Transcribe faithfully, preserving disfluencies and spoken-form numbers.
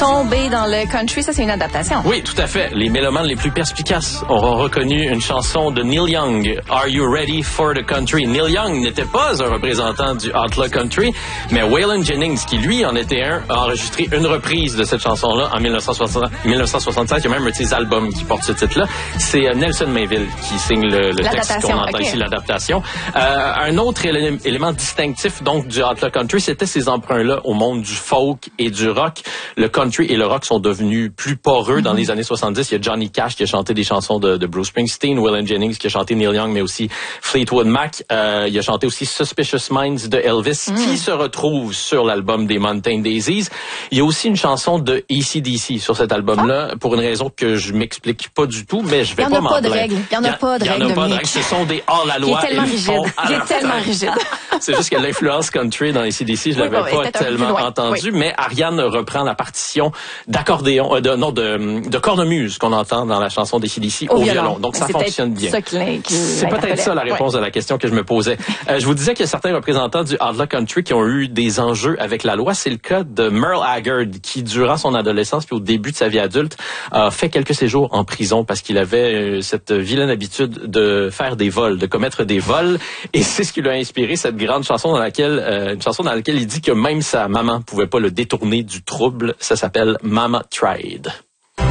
tomber dans le country, ça c'est une adaptation. Oui, tout à fait. Les mélomanes les plus perspicaces auront reconnu une chanson de Neil Young, Are You Ready for the Country? Neil Young n'était pas un représentant du Outlaw Country, mais Waylon Jennings, qui lui en était un, a enregistré une reprise de cette chanson-là en dix-neuf soixante-cinq. Il y a même un de ses albums qui porte ce titre-là. C'est Nelson Mayville qui signe le, le texte qu'on entend okay. ici, l'adaptation. Euh, un autre élé- élément distinctif donc du Outlaw Country, c'était ces emprunts-là au monde du folk et du rock. Le country et le rock sont devenus plus poreux mm-hmm. dans les années soixante-dix. Il y a Johnny Cash qui a chanté des chansons de, de Bruce Springsteen, Waylon Jennings qui a chanté Neil Young, mais aussi Fleetwood Mac. Euh, il a chanté aussi Suspicious Minds de Elvis, mm. qui se retrouve sur l'album des Mountain Daisies. Il y a aussi une chanson de A C D C sur cet album-là, ah. pour une raison que je m'explique pas du tout, mais je vais pas m'en plaindre. Il n'y en a pas de règles. Il n'y en a pas de règles. Ce sont des hors-la-loi. Il est tellement rigide. Il est tellement rigide. C'est juste que l'influence country dans A C D C, je l'avais oui, pas oui, tellement entendu, oui. mais Ariane reprend la partition d'accordéon, euh, de, non, de, de cornemuse qu'on entend dans la chanson d'A C D C au, au violon. violon. Donc, ça fonctionne bien. Ça qui, qui c'est peut-être ça la réponse ouais. à la question que je me posais. Euh, je vous disais qu'il y a certains représentants du Outlaw Country qui ont eu des enjeux avec la loi. C'est le cas de Merle Haggard, qui, durant son adolescence puis au début de sa vie adulte, a fait quelques séjours en prison parce qu'il avait euh, cette vilaine habitude de faire des vols, de commettre des vols. Et c'est ce qui lui a inspiré cette grande chanson dans laquelle, euh, une chanson dans laquelle il dit que même sa maman pouvait pas le détourner du trouble. Ça s'appelle Mama Tried.